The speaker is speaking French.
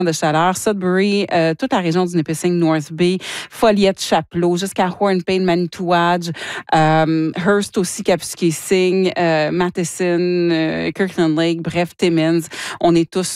de chaleur. Sudbury, toute la région du Nipissing, North Bay, Folliette, Chapleau, jusqu'à Hornpain, Manitouwadge, Hearst aussi, Kapuskasing, Matheson, Kirkland Lake, bref, Timmins. On est tous